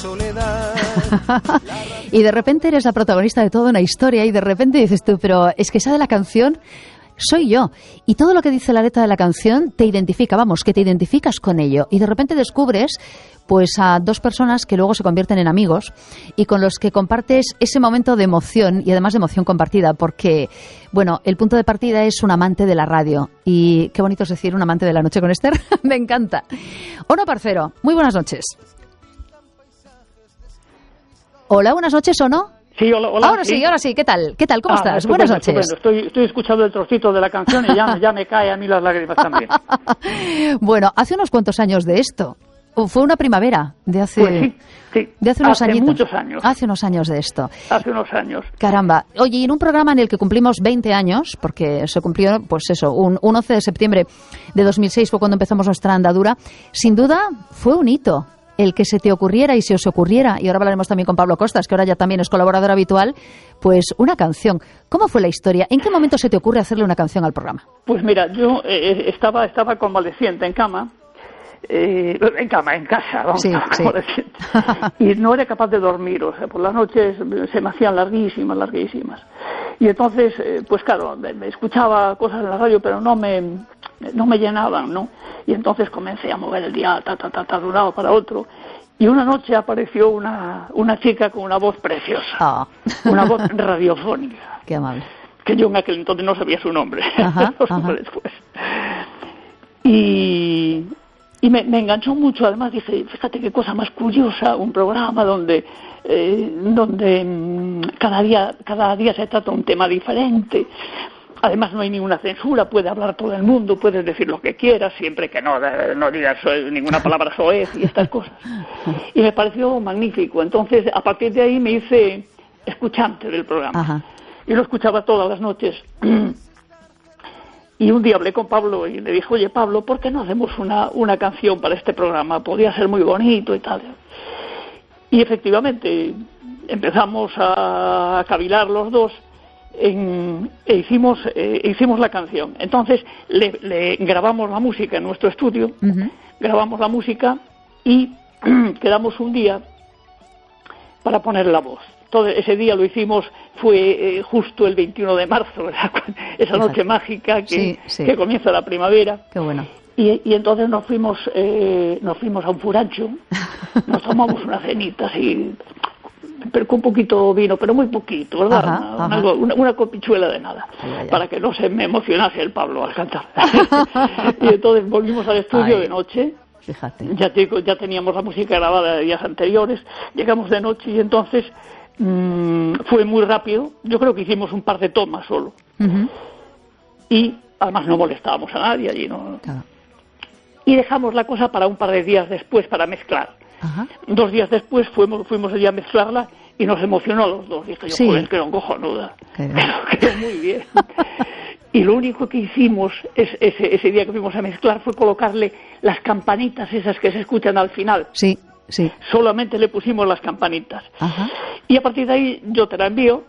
Y de repente eres la protagonista de toda una historia y de repente dices tú, pero es que esa de la canción soy yo. Y todo lo que dice la letra de la canción te identifica, vamos, que te identificas con ello. Y de repente descubres pues a dos personas que luego se convierten en amigos y con los que compartes ese momento de emoción y además de emoción compartida, porque, bueno, el punto de partida es un amante de la radio. Y qué bonito es decir un amante de la noche con Esther. Me encanta. Ono Parcero, muy buenas noches. Hola, buenas noches, ¿o no? Sí, hola. Ahora sí, ¿qué tal? ¿Cómo estás? Estupendo, Buenas noches. estupendo. Estoy escuchando el trocito de la canción y ya me caen a mí las lágrimas también. Bueno, hace unos cuantos años de esto. Fue una primavera de hace... Pues sí. De hace unos añitos. Muchos años. Hace unos años de esto. Hace unos años. Caramba. Oye, y en un programa en el que cumplimos 20 años, porque se cumplió, pues eso, un 11 de septiembre de 2006 fue cuando empezamos nuestra andadura, sin duda fue un hito el que se te ocurriera y se os ocurriera, y ahora hablaremos también con Pablo Costas, que ahora ya también es colaborador habitual, pues una canción. ¿Cómo fue la historia? ¿En qué momento se te ocurre hacerle una canción al programa? Pues mira, yo estaba convaleciente en casa, vamos, sí. convaleciente, y no era capaz de dormir, o sea, por las noches se me hacían larguísimas. Y entonces, pues claro, me escuchaba cosas en la radio, pero no me llenaban, ¿no? Y entonces comencé a mover el dial, de un lado para otro. Y una noche apareció una chica con una voz preciosa, una voz radiofónica. Qué amable. Que yo en aquel entonces no sabía su nombre, lo supe después. Y me enganchó mucho, además dije, fíjate qué cosa más curiosa, un programa donde cada día se trata un tema diferente. Además no hay ninguna censura, puede hablar todo el mundo, puedes decir lo que quieras, siempre que no digas ninguna palabra soez y estas cosas. Y me pareció magnífico. Entonces, a partir de ahí me hice escuchante del programa. Ajá. Y lo escuchaba todas las noches. Y un día hablé con Pablo y le dije, oye Pablo, ¿por qué no hacemos una canción para este programa? Podría ser muy bonito y tal. Y efectivamente empezamos a cavilar los dos hicimos la canción. Entonces le grabamos la música en nuestro estudio, grabamos la música y quedamos un día para poner la voz. Todo ese día lo hicimos, fue justo el 21 de marzo, ¿verdad? Esa noche mágica que comienza la primavera. Qué bueno. Y entonces nos fuimos a un furancho, nos tomamos una cenita así, pero con poquito vino, pero muy poquito, ¿verdad? Una copichuela de nada, para que no se me emocionase el Pablo al cantar. Y entonces volvimos al estudio de noche. Fíjate. Ya teníamos la música grabada de días anteriores, llegamos de noche y entonces fue muy rápido. Yo creo que hicimos un par de tomas solo. Y además no molestábamos a nadie allí, ¿no? Claro. Y dejamos la cosa para un par de días después para mezclar. 2 días después fuimos allí a mezclarla y nos emocionó a los dos. Dije yo, joder, quedó cojonuda. Quedó muy bien. Y lo único que hicimos ese día que fuimos a mezclar fue colocarle las campanitas esas que se escuchan al final. Sí. Solamente le pusimos las campanitas. Y a partir de ahí yo te la envío.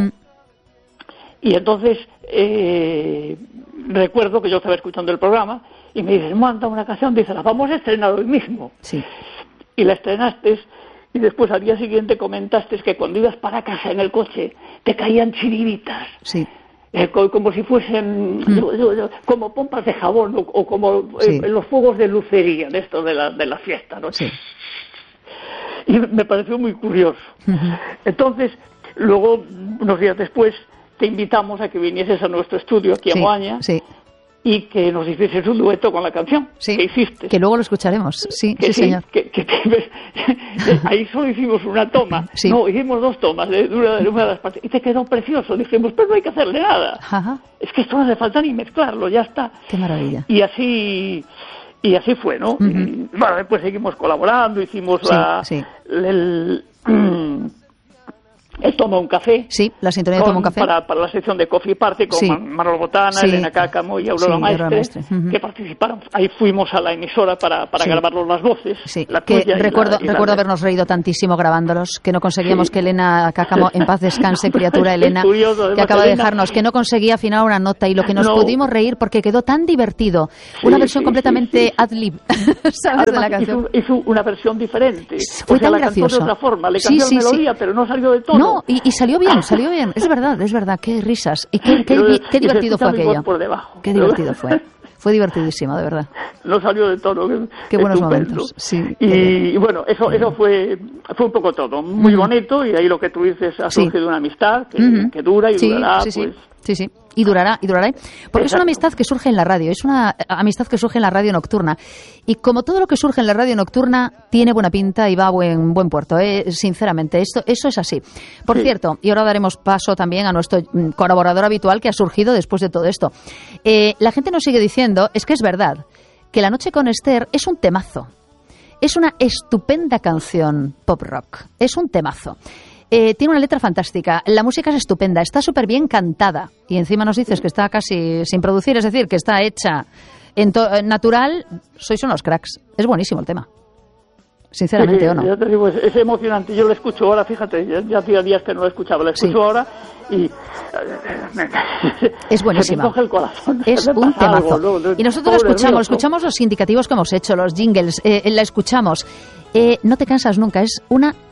Y entonces recuerdo que yo estaba escuchando el programa y me dices, manda una canción, dice, la vamos a estrenar hoy mismo. Sí. Y la estrenaste y después al día siguiente comentaste que cuando ibas para casa en el coche te caían chiribitas. Sí. Como si fuesen como pompas de jabón o como los fuegos de lucería de esto de la fiesta, ¿no? Sí. Y me pareció muy curioso. Entonces, luego, unos días después, te invitamos a que vinieses a nuestro estudio aquí a Moaña y que nos hicieses un dueto con la canción que hiciste. Que luego lo escucharemos, señor. Ahí solo hicimos una toma, no, hicimos 2 tomas de una de las partes y te quedó precioso. Dijimos, pero no hay que hacerle nada. Es que esto no hace falta ni mezclarlo, ya está. Qué maravilla. Y así fue, ¿no? Y, bueno, después seguimos colaborando, hicimos El Toma un Café. Sí, la sintonía de Toma un Café. Para la sección de Coffee Party con Manolo Botana, Elena Cácamo y Aurora Maestre, que participaron. Ahí fuimos a la emisora para grabarlos las voces. Sí, recuerdo habernos reído tantísimo grabándolos, que no conseguíamos que Elena Cácamo, en paz descanse, criatura Elena, que acaba de dejarnos, que no conseguía afinar una nota y lo que nos pudimos reír porque quedó tan divertido. Una versión completamente ad-lib, ¿sabes? De la canción. Hizo una versión diferente. Fue tan gracioso. De otra forma, le cambió la melodía, pero no salió de todo. No, y salió bien. Es verdad, qué risas. Y qué divertido fue aquello. Por debajo. Qué divertido fue. Fue divertidísimo, de verdad. No salió de tono. Qué buenos momentos. Sí, y bueno, eso fue un poco todo. Muy bonito, y ahí lo que tú dices ha surgido una amistad que dura y durará. Sí. Y durará. Porque es una amistad que surge en la radio. Es una amistad que surge en la radio nocturna. Y como todo lo que surge en la radio nocturna, tiene buena pinta y va a buen puerto. Sinceramente, eso es así. Por cierto, y ahora daremos paso también a nuestro colaborador habitual que ha surgido después de todo esto. La gente nos sigue diciendo, es que es verdad, que La noche con Esther es un temazo. Es una estupenda canción pop rock. Es un temazo. Tiene una letra fantástica, la música es estupenda, está súper bien cantada y encima nos dices que está casi sin producir, es decir, que está hecha natural. Sois unos cracks, es buenísimo el tema. Sinceramente, ¿o no? Ya te digo, es emocionante. Yo lo escucho ahora, fíjate, ya hacía días que no lo escuchaba, lo escucho ahora y es buenísima. Se me coge el corazón. Es un temazo. Y nosotros la escuchamos los indicativos que hemos hecho, los jingles, la escuchamos. No te cansas nunca, es una